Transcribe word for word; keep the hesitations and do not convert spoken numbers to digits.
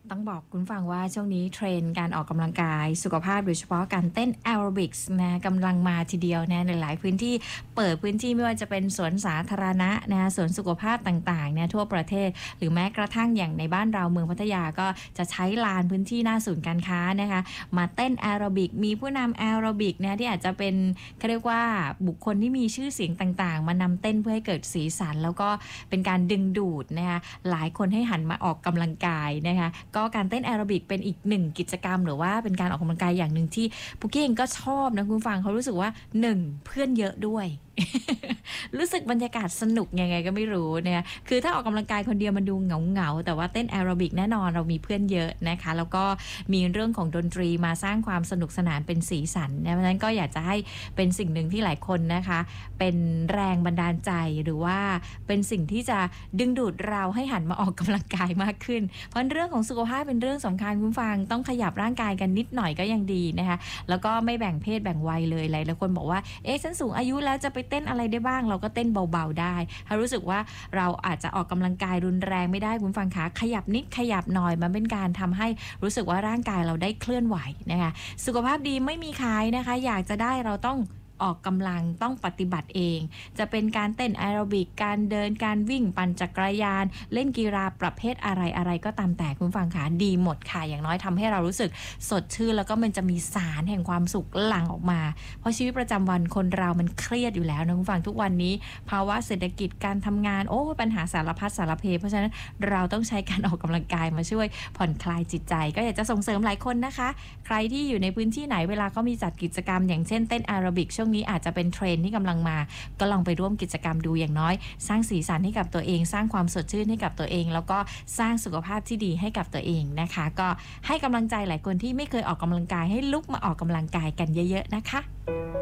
ต้องบอกคุณฟังว่าช่วงนี้เทรนด์การออกกำลังกายสุขภาพโดยเฉพาะการเต้นแอโรบิกส์นะกำลังมาทีเดียวนะในหลายพื้นที่เปิดพื้นที่ไม่ว่าจะเป็นสวนสาธารณะนะสวนสุขภาพต่างๆเนี่ยทั่วประเทศหรือแม้กระทั่งอย่างในบ้านเราเมืองพัทยาก็จะใช้ลานพื้นที่หน้าศูนย์การค้านะคะมาเต้นแอโรบิกมีผู้นำแอโรบิกนะที่อาจจะเป็นเขาเรียกว่าบุคคลที่มีชื่อเสียงต่างๆมานำเต้นเพื่อให้เกิดสีสันแล้วก็เป็นการดึงดูดนะคะหลายคนให้หันมาออกกำลังกายนะคะก็การเต้นแอโรบิกเป็นอีกหนึ่งกิจกรรมหรือว่าเป็นการออกกำลังกายอย่างหนึ่งที่ปุกกี้เองก็ชอบนะคุณฟังเขารู้สึกว่าหนึ่งเพื่อนเยอะด้วย รู้สึกบรรยากาศสนุกยังไงก็ไม่รู้เนี่ยคือถ้าออกกำลังกายคนเดียวมันดูเหงาๆแต่ว่าเต้นแอโรบิกแน่นอนเรามีเพื่อนเยอะนะคะแล้วก็มีเรื่องของดนตรีมาสร้างความสนุกสนานเป็นสีสันนะเพราะฉะนั้นก็อยากจะให้เป็นสิ่งหนึ่งที่หลายคนนะคะเป็นแรงบันดาลใจหรือว่าเป็นสิ่งที่จะดึงดูดเราให้หันมาออกกำลังกายมากขึ้นเพราะเรื่องของสุขภาพเป็นเรื่องสำคัญคุณฟังต้องขยับร่างกายกันนิดหน่อยก็ยังดีนะคะแล้วก็ไม่แบ่งเพศแบ่งวัยเลยหลายๆคนบอกว่าเอ๊ะฉันสูงอายุแล้วจะไปเต้นอะไรได้บ้างเราก็เต้นเบาๆได้ถ้ารู้สึกว่าเราอาจจะออกกำลังกายรุนแรงไม่ได้คุณฟังคะขยับนิดขยับหน่อยมันเป็นการทำให้รู้สึกว่าร่างกายเราได้เคลื่อนไหวนะคะสุขภาพดีไม่มีขายนะคะอยากจะได้เราต้องออกกำลังต้องปฏิบัติเองจะเป็นการเต้นแอโรบิกการเดินการวิ่งปั่นจักรยานเล่นกีฬาประเภทอะไรอะไรก็ตามแต่คุณฟังคะดีหมดค่ะอย่างน้อยทำให้เรารู้สึกสดชื่นแล้วก็มันจะมีสารแห่งความสุขหลั่งออกมาเพราะชีวิตประจำวันคนเรามันเครียดอยู่แล้วนะคุณฟังทุกวันนี้ภาวะเศรษฐกิจการทำงานโอ้ปัญหาสารพัดสารเพเพราะฉะนั้นเราต้องใช้การออกกำลังกายมาช่วยผ่อนคลายจิตใจก็อยากจะส่งเสริมหลายคนนะคะใครที่อยู่ในพื้นที่ไหนเวลาเขามีจัดกิจกรรมอย่างเช่นเต้นแอโรบิกช่วงนี้อาจจะเป็นเทรนด์ที่กำลังมาก็ลองไปร่วมกิจกรรมดูอย่างน้อยสร้างสีสันให้กับตัวเองสร้างความสดชื่นให้กับตัวเองแล้วก็สร้างสุขภาพที่ดีให้กับตัวเองนะคะก็ให้กำลังใจหลายคนที่ไม่เคยออกกำลังกายให้ลุกมาออกกำลังกายกันเยอะๆนะคะ